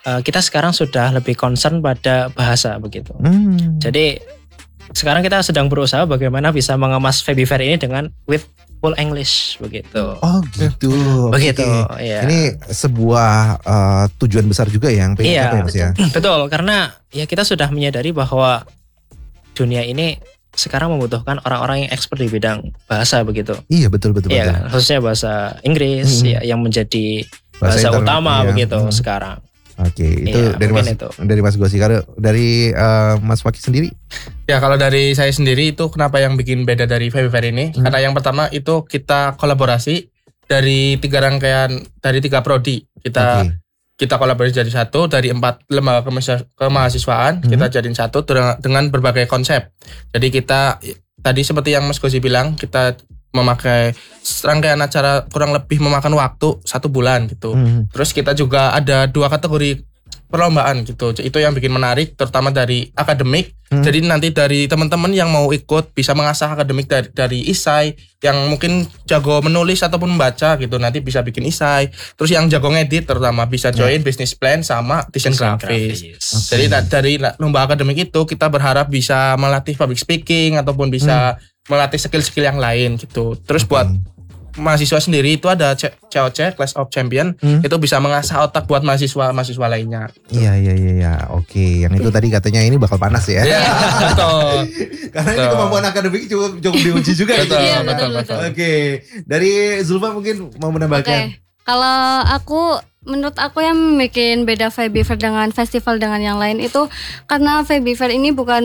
kita sekarang sudah lebih concern pada bahasa begitu. Jadi sekarang kita sedang berusaha bagaimana bisa mengemas Faby Fair ini dengan with full English begitu. Oh gitu. Begitu. Oke. Ya. Ini sebuah tujuan besar juga yang pengen Iya, capai Mas ya. Betul, karena ya kita sudah menyadari bahwa dunia ini sekarang membutuhkan orang-orang yang expert di bidang bahasa begitu. Iya betul. Iya, kan? Khususnya bahasa Inggris ya, yang menjadi bahasa utama begitu sekarang. Oke, itu dari Mas Gosi. Kalau dari Mas Fakih sendiri? Ya kalau dari saya sendiri itu kenapa yang bikin beda dari Faby Fair ini? Karena yang pertama itu kita kolaborasi dari 3 rangkaian, dari 3 prodi. Kita kolaborasi jadi satu, dari 4 lembaga kemahasiswaan kita jadiin satu dengan berbagai konsep. Jadi kita tadi seperti yang Mas Gosi bilang, kita memakai rangkaian acara kurang lebih memakan waktu 1 bulan gitu. Terus kita juga ada 2 kategori perlombaan gitu. Itu yang bikin menarik, terutama dari akademik. Jadi nanti dari teman-teman yang mau ikut bisa mengasah akademik dari isai, yang mungkin jago menulis ataupun membaca gitu, nanti bisa bikin isai. Terus yang jago ngedit terutama bisa join business plan sama desain grafis. Jadi dari lomba akademik itu kita berharap bisa melatih public speaking ataupun bisa melatih skill-skill yang lain gitu. Terus buat mahasiswa sendiri itu ada COC, Class of Champion, itu bisa mengasah otak buat mahasiswa lainnya. Gitu. Iya. Oke, yang itu tadi katanya ini bakal panas ya. Iya, betul. Karena ini kemampuan akademik cukup diuji juga. Betul. Oke, dari Zulfa mungkin mau menambahkan. Kalau menurut aku yang bikin beda Faby Fair dengan festival dengan yang lain itu karena Faby Fair ini bukan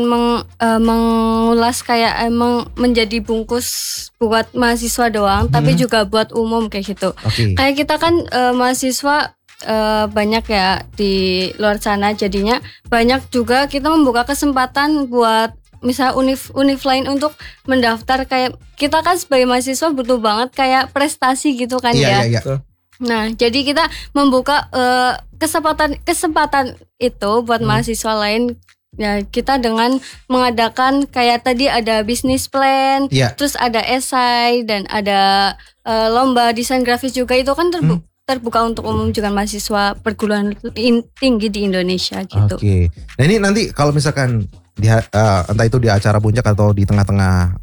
mengulas kayak menjadi bungkus buat mahasiswa doang, tapi juga buat umum kayak gitu. Kayak kita kan mahasiswa banyak ya di luar sana, jadinya banyak juga kita membuka kesempatan buat misal univ lain untuk mendaftar. Kayak kita kan sebagai mahasiswa butuh banget kayak prestasi gitu kan ya. Nah, jadi kita membuka kesempatan itu buat mahasiswa lain. Ya, kita dengan mengadakan kayak tadi ada business plan, terus ada esai dan ada lomba desain grafis juga, itu kan terbuka untuk umum juga mahasiswa perguruan tinggi di Indonesia gitu. Oke. Nah, ini nanti kalau misalkan entah itu di acara puncak atau di tengah-tengah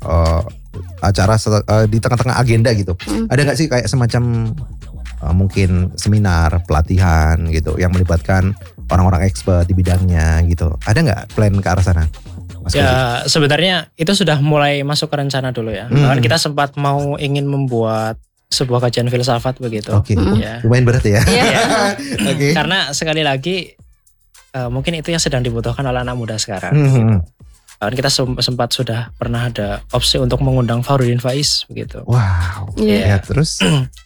acara di tengah-tengah agenda gitu. Ada nggak sih kayak semacam mungkin seminar, pelatihan gitu yang melibatkan orang-orang expert di bidangnya gitu. Ada nggak plan ke arah sana? Mas ya Koji? Sebenarnya itu sudah mulai masuk ke rencana dulu ya. Bahkan kita sempat ingin membuat sebuah kajian filsafat begitu. Oke. Ya. Lumayan berat ya. Okay. Karena sekali lagi mungkin itu yang sedang dibutuhkan oleh anak muda sekarang. Gitu. Kita sempat sudah pernah ada opsi untuk mengundang Fahrudin Faiz begitu. Wow. Ya, terus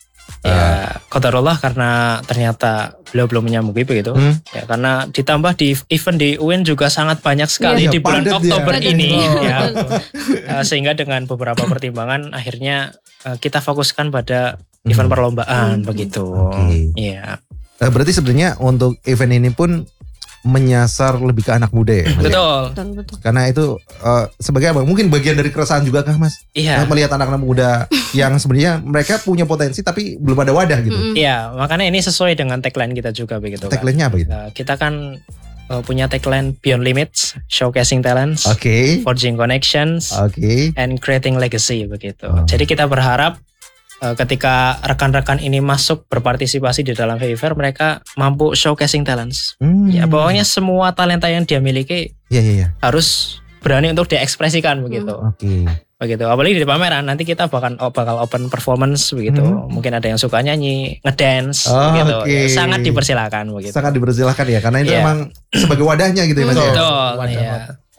qadarullah karena ternyata beliau belum menyambungi begitu. Ya, karena ditambah di event di UIN juga sangat banyak sekali di bulan Oktober ini ya. Sehingga dengan beberapa pertimbangan akhirnya kita fokuskan pada event perlombaan begitu. Iya. Berarti sebenarnya untuk event ini pun menyasar lebih ke anak muda ya? Betul. Karena itu sebagai apa? Mungkin bagian dari keresahan juga kah Mas? Iya. Melihat anak-anak muda yang sebenarnya mereka punya potensi tapi belum ada wadah gitu. Iya, makanya ini sesuai dengan tagline kita juga begitu. Tagline-nya apa gitu? Kita kan punya tagline Beyond Limits, Showcasing Talents, Forging Connections, and Creating Legacy begitu. Jadi kita berharap ketika rekan-rekan ini masuk berpartisipasi di dalam Faby Fair, mereka mampu showcasing talents. Ya, pokoknya semua talenta yang dia miliki harus berani untuk diekspresikan begitu. Begitu. Apalagi di pameran nanti kita bakal open performance begitu. Mungkin ada yang suka nyanyi, ngedance begitu. Ya, sangat dipersilakan begitu. Sangat dipersilakan ya, karena ini memang sebagai wadahnya gitu ya Mas. Betul. Ya.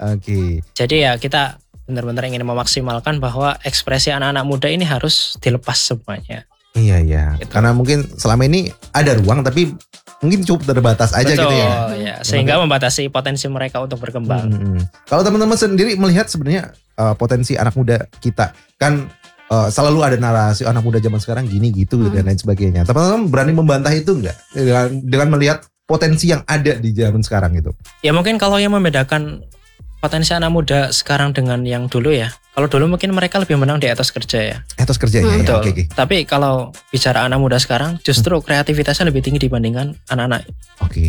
Jadi ya kita benar-benar ingin memaksimalkan bahwa ekspresi anak-anak muda ini harus dilepas semuanya. Iya. Gitu. Karena mungkin selama ini ada ruang tapi mungkin cukup terbatas aja gitu ya. Ya. Sehingga membatasi potensi mereka untuk berkembang. Kalau teman-teman sendiri melihat sebenarnya potensi anak muda kita kan selalu ada narasi anak muda zaman sekarang gini gitu dan lain sebagainya. Teman-teman berani membantah itu enggak dengan melihat potensi yang ada di zaman sekarang itu? Ya mungkin kalau yang membedakan potensi anak muda sekarang dengan yang dulu ya. Kalau dulu mungkin mereka lebih menang di etos kerja ya. Etos kerjanya ya. Betul. Tapi kalau bicara anak muda sekarang justru kreativitasnya lebih tinggi dibandingkan anak-anak.